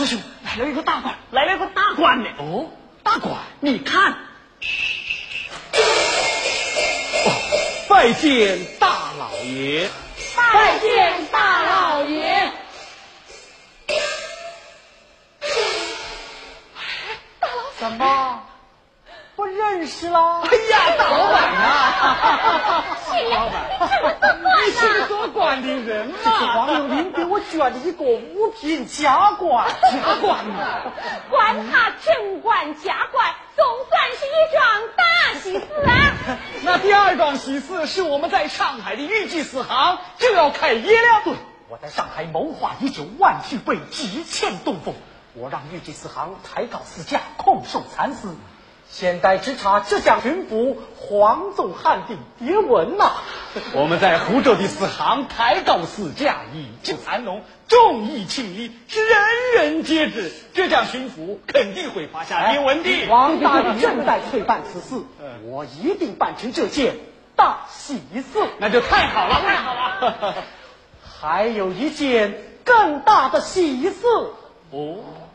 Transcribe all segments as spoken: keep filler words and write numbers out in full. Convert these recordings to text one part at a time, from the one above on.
师兄，来了一个大官，来了一个大官呢。 哦，大官， 你看。 哦，拜见大老爷。 拜见大老爷。 怎么不认识了？ 哎呀，大老板呀！ 老板， 你是个多管的人嘛？ 这是王永林给我捐的一个五品加官， 加官嘛， 管他正官加官，总算是一桩大喜事啊！ 那第二桩喜事是我们在上海的御记四行就要开业了。 对，我在上海谋划已久，万具备极欠东风。我让御记四行抬告私驾，控受蚕丝。现在只差浙江巡抚黄宗汉的牒文呐、啊。 我们在湖州的四行抬告私驾，以救蚕农，众议亲议，是人人皆知。浙江巡抚肯定会发下牒文的。 王大人正在催办此事，我一定办成这件大喜事。 那就太好了，太好了。 还有一件更大的喜事。 哦。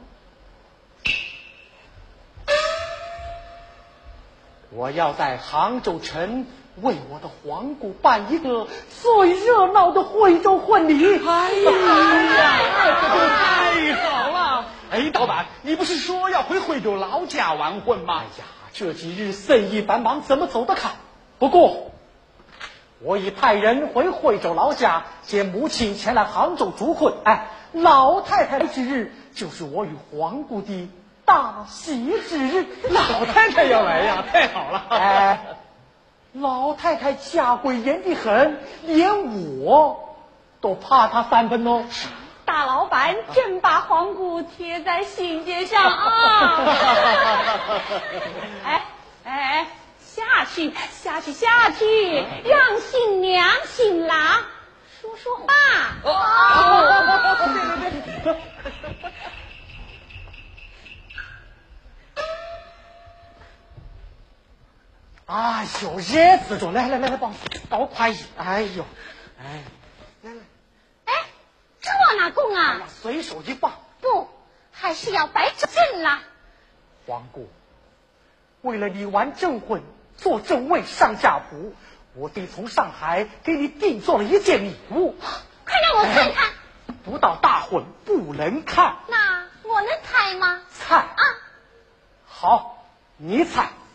我要在杭州城为我的皇姑办一个最热闹的徽州婚礼。 哎呀，这就太好了！哎，老板，你不是说要回徽州老家完婚吗？ 哎呀，这几日生意繁忙，怎么走得开？不过，我已派人回徽州老家接母亲前来杭州祝婚。哎，老太太之日就是我与皇姑的大喜之日。 老太太要来呀，太好了！ 哎，老太太家规严得很，连我都怕她三分哦。 大老板真把皇姑贴在心尖上啊！哎哎哎，下去下去下去，让新娘新郎说说话。 哦，对对对。 哎呦，热死着！来来来来，帮倒快一！哎呦，哎，来来， 哎，这往哪供啊？ 随手一放。 不，还是要摆正啦。 皇姑，为了你完证婚，做正位上家谱，我得从上海给你定做了一件礼物。 快让我看看。 哎、不到大婚不能看。 那我能猜吗？ 猜啊！ 好，你猜。